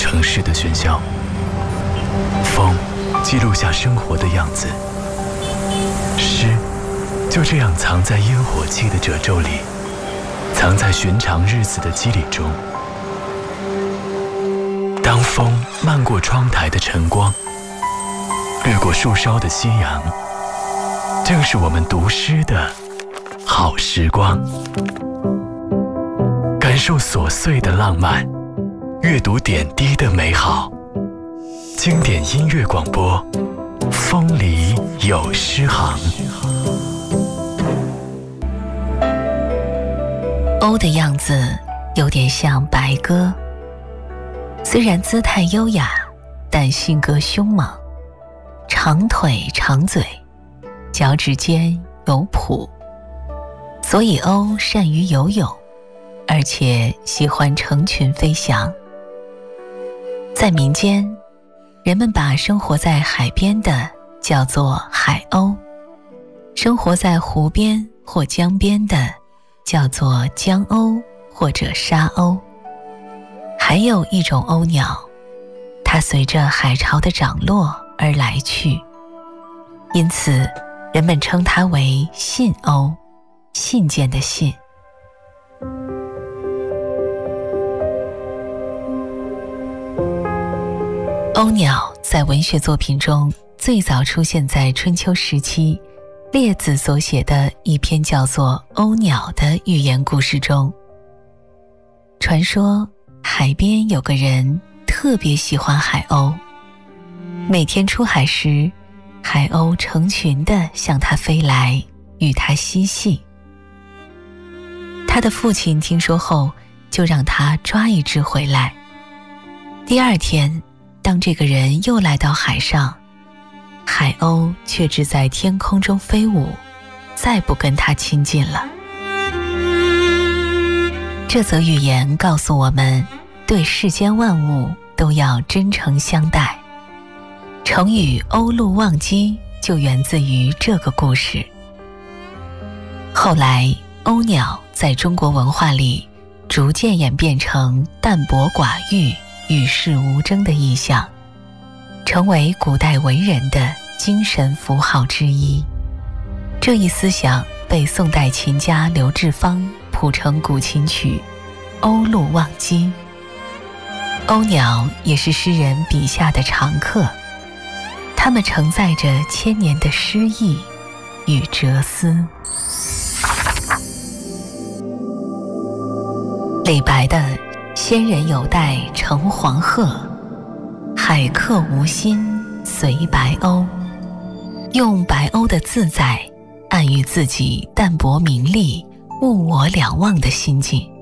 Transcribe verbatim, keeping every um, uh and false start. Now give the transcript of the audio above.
城市的喧嚣。风记录下生活的样子，诗就这样藏在烟火气的褶皱里，藏在寻常日子的肌理中。当风漫过窗台的晨光，掠过树梢的夕阳，正是我们读诗的好时光。感受琐碎的浪漫，阅读点滴的美好。经典音乐广播，风里有诗行。 欧的样子有点像白鸽，虽然姿态优雅，但性格凶猛，长腿长嘴，脚趾间有蹼，所以欧善于游泳，而且喜欢成群飞翔。在民间，人们把生活在海边的叫做海鸥，生活在湖边或江边的叫做江鸥或者沙鸥。还有一种鸥鸟，它随着海潮的涨落而来去，因此人们称它为信鸥，信件的信。鸥鸟在文学作品中最早出现在春秋时期列子所写的一篇叫做《鸥鸟》的寓言故事中。传说海边有个人特别喜欢海鸥，每天出海时，海鸥成群地向他飞来，与他嬉戏。他的父亲听说后，就让他抓一只回来。第二天，当这个人又来到海上，海鸥却只在天空中飞舞，再不跟他亲近了。这则寓言告诉我们，对世间万物都要真诚相待。成语鸥鹭忘机就源自于这个故事。后来，鸥鸟在中国文化里逐渐演变成淡泊寡欲、与世无争的意象，成为古代文人的精神符号之一。这一思想被宋代琴家刘志芳谱成古琴曲《鸥鹭忘机》。鸥鸟也是诗人笔下的常客，它们承载着千年的诗意与哲思。李白的“仙人有带乘黄鹤，海客无心随白鸥”，用白鸥的自在暗喻自己淡泊名利、物我两忘的心境。